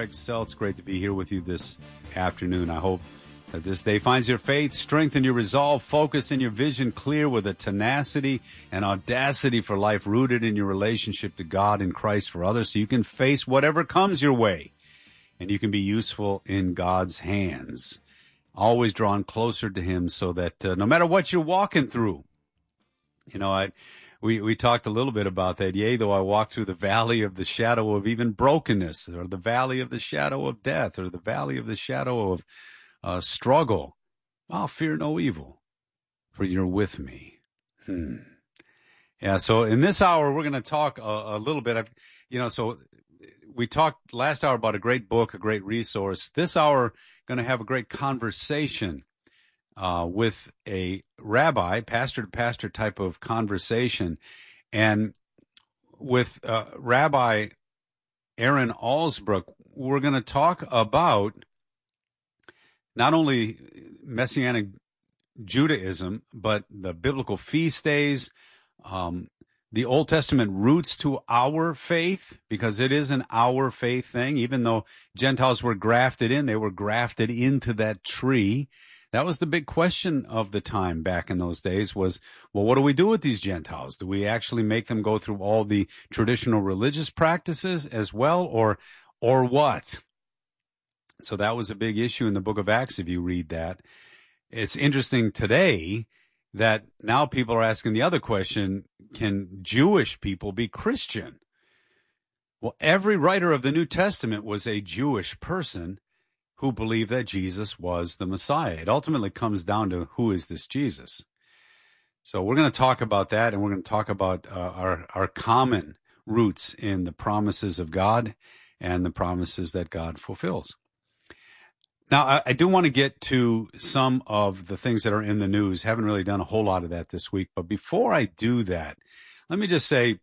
Greg Seltz. Great to be here with you this afternoon. I hope that this day finds your faith, strength, and your resolve, focused and your vision clear with a tenacity and audacity for life rooted in your relationship to God and Christ for others, so you can face whatever comes your way and you can be useful in God's hands. Always drawn closer to Him so that no matter what you're walking through, we talked a little bit about that. Yea, though I walk through the valley of the shadow of even brokenness, or the valley of the shadow of death, or the valley of the shadow of struggle, I'll fear no evil, for you're with me. Yeah, so in this hour, we're going to talk a little bit. So we talked last hour about a great book, a great resource. This hour, going to have a great conversation with a rabbi, pastor-to-pastor type of conversation. And with Rabbi Aaron Alsbrook, we're going to talk about not only Messianic Judaism, but the biblical feast days, the Old Testament roots to our faith, because it is an our faith thing. Even though Gentiles were grafted in, they were grafted into that tree. That was the big question of the time back in those days was, well, what do we do with these Gentiles? Do we actually make them go through all the traditional religious practices as well, or what? So that was a big issue in the book of Acts, if you read that. It's interesting today that now people are asking the other question, can Jewish people be Christian? Well, every writer of the New Testament was a Jewish person who believed that Jesus was the Messiah. It ultimately comes down to, who is this Jesus? So we're going to talk about that, and we're going to talk about our common roots in the promises of God and the promises that God fulfills. Now, I do want to get to some of the things that are in the news. Haven't really done a whole lot of that this week. But before I do that, let me just say,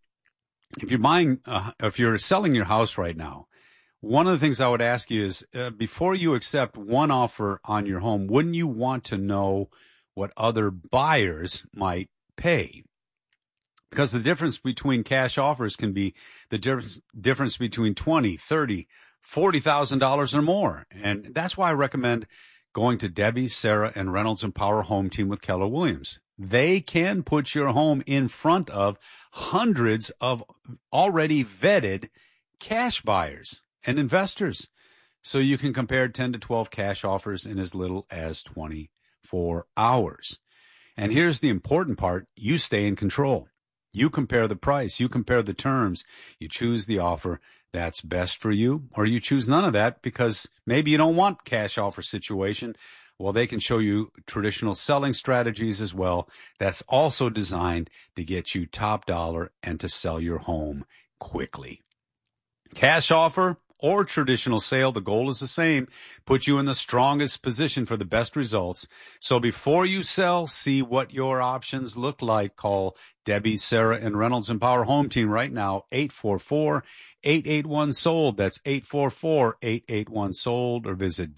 if you're selling your house right now, one of the things I would ask you is, before you accept one offer on your home, wouldn't you want to know what other buyers might pay? Because the difference between cash offers can be the difference between $20,000, $30,000, $40,000 or more. And that's why I recommend going to Debbie, Sarah, and Reynolds and Power Home Team with Keller Williams. They can put your home in front of hundreds of already vetted cash buyers and investors, so you can compare 10 to 12 cash offers in as little as 24 hours. And here's the important part. You stay in control. You compare the price. You compare the terms. You choose the offer that's best for you, or you choose none of that because maybe you don't want cash offer situation. Well, they can show you traditional selling strategies as well. That's also designed to get you top dollar and to sell your home quickly. Cash offer or traditional sale, the goal is the same. Put you in the strongest position for the best results. So before you sell, see what your options look like. Call Debbie, Sarah, and Reynolds and Power Home Team right now, 844-881-SOLD. That's 844-881-SOLD, or visit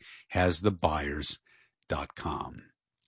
DebbieHasTheBuyers.com.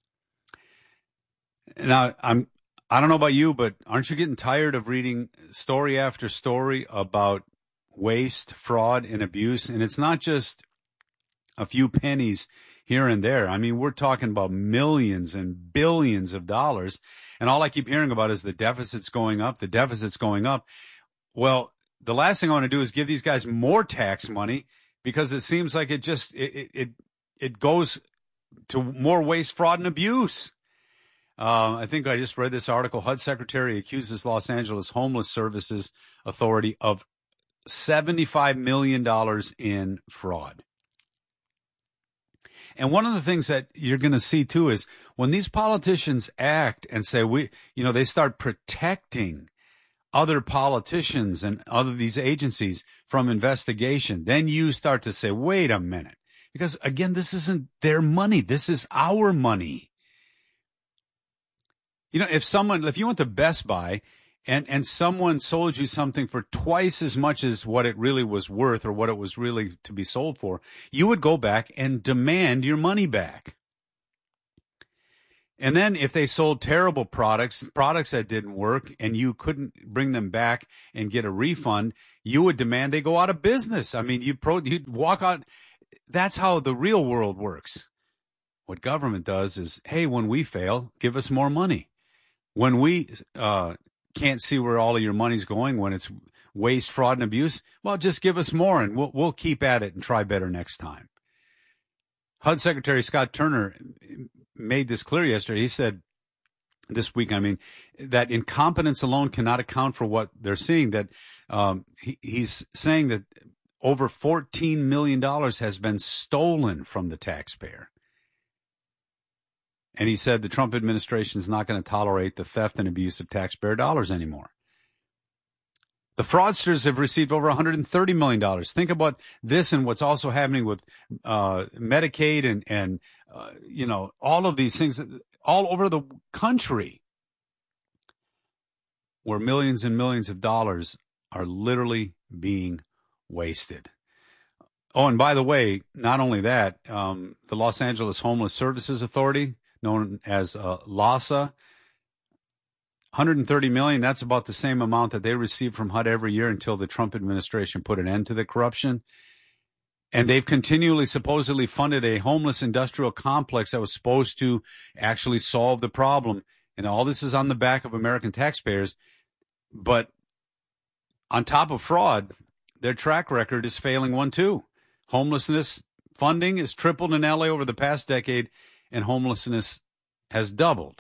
Now, I don't know about you, but aren't you getting tired of reading story after story about waste, fraud, and abuse? And it's not just a few pennies here and there. I mean, we're talking about millions and billions of dollars. And all I keep hearing about is the deficit's going up, the deficit's going up. Well, the last thing I want to do is give these guys more tax money, because it seems like it goes to more waste, fraud, and abuse. I think I just read this article. HUD Secretary accuses Los Angeles Homeless Services Authority of $75 million in fraud. And one of the things that you're going to see too is when these politicians act and say, they start protecting other politicians and other these agencies from investigation, then you start to say, wait a minute, because again, this isn't their money. This is our money. If you went to Best Buy and someone sold you something for twice as much as what it really was worth or what it was really to be sold for, you would go back and demand your money back. And then if they sold terrible products that didn't work, and you couldn't bring them back and get a refund, you would demand they go out of business. I mean, you'd walk out. That's how the real world works. What government does is, hey, when we fail, give us more money. When we can't see where all of your money's going, when it's waste, fraud, and abuse, well, just give us more, and we'll keep at it and try better next time. HUD Secretary Scott Turner made this clear yesterday. He said this week, that incompetence alone cannot account for what they're seeing, that he's saying that over $14 million has been stolen from the taxpayer. And he said the Trump administration is not going to tolerate the theft and abuse of taxpayer dollars anymore. The fraudsters have received over $130 million. Think about this and what's also happening with Medicaid and all of these things all over the country, where millions and millions of dollars are literally being wasted. Oh, and by the way, not only that, the Los Angeles Homeless Services Authority, known as LAHSA, $130 million, that's about the same amount that they receive from HUD every year until the Trump administration put an end to the corruption. And they've continually supposedly funded a homeless industrial complex that was supposed to actually solve the problem. And all this is on the back of American taxpayers. But on top of fraud, their track record is failing one too. Homelessness funding has tripled in LA over the past decade, and homelessness has doubled.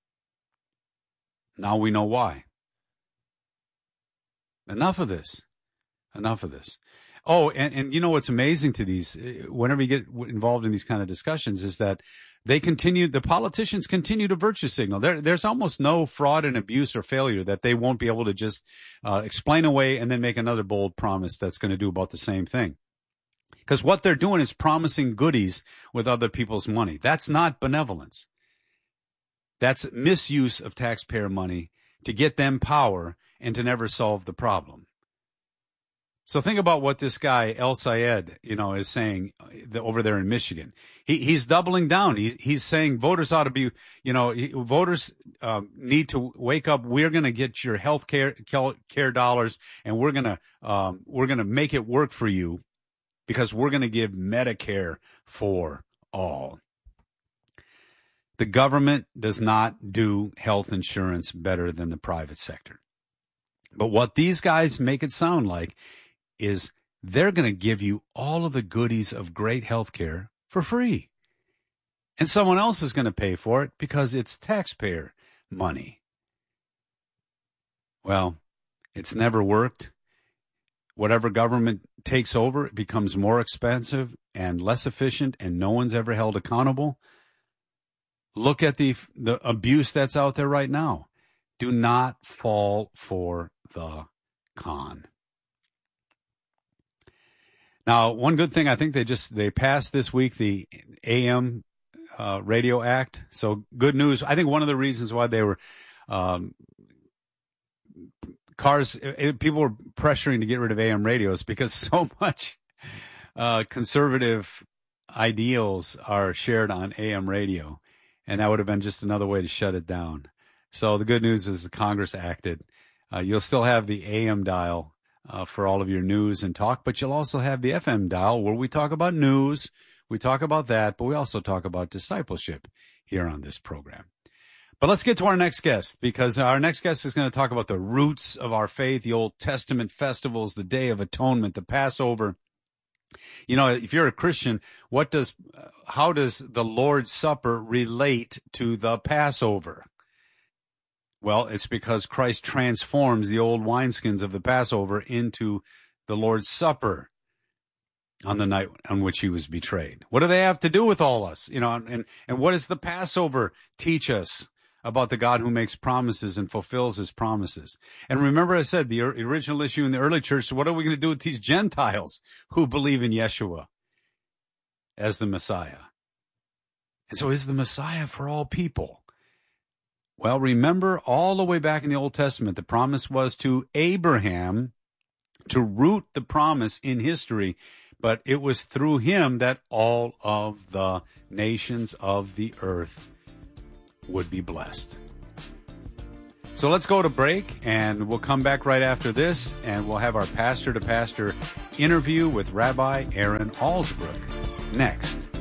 Now we know why. Enough of this. Oh, and you know what's amazing to these, whenever you get involved in these kind of discussions, is that the politicians continue to virtue signal. There's almost no fraud and abuse or failure that they won't be able to just explain away and then make another bold promise that's going to do about the same thing. Because what they're doing is promising goodies with other people's money. That's not benevolence. That's misuse of taxpayer money to get them power and to never solve the problem. So think about what this guy, El Sayed, is saying over there in Michigan. He's doubling down. He's saying voters ought to be, voters need to wake up. We're going to get your health care dollars, and we're going to make it work for you, because we're going to give Medicare for all. The government does not do health insurance better than the private sector. But what these guys make it sound like is they're going to give you all of the goodies of great health care for free. And someone else is going to pay for it because it's taxpayer money. Well, it's never worked. Whatever government takes over, it becomes more expensive and less efficient, and no one's ever held accountable. Look at the abuse that's out there right now. Do not fall for the con. Now, one good thing, I think they passed this week the AM Radio Act. So good news. I think one of the reasons why they were people were pressuring to get rid of AM radios because so much conservative ideals are shared on AM radio. And that would have been just another way to shut it down. So the good news is the Congress acted. You'll still have the AM dial for all of your news and talk, but you'll also have the FM dial where we talk about news. We talk about that, but we also talk about discipleship here on this program. But let's get to our next guest, because our next guest is going to talk about the roots of our faith, the Old Testament festivals, the Day of Atonement, the Passover. If you're a Christian, how does the Lord's Supper relate to the Passover? Well, it's because Christ transforms the old wineskins of the Passover into the Lord's Supper on the night on which he was betrayed. What do they have to do with all us? And what does the Passover teach us about the God who makes promises and fulfills his promises? And remember, I said the original issue in the early church, what are we going to do with these Gentiles who believe in Yeshua as the Messiah? And so is the Messiah for all people? Well, remember all the way back in the Old Testament, the promise was to Abraham to root the promise in history, but it was through him that all of the nations of the earth would be blessed. So let's go to break, and we'll come back right after this, and we'll have our pastor-to-pastor interview with Rabbi Aaron Alsbrook next